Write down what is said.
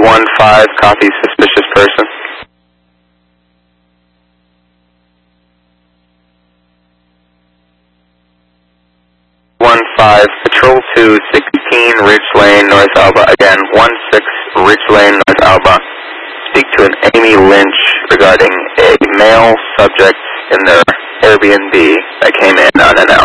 1-5, copy suspicious person. 1-5, Patrol 2, 16 Ridge Lane, North Alba. Again, 1-6 Ridge Lane, North Alba. Speak to an Amy Lynch regarding a male subject in their Airbnb that came in unannounced.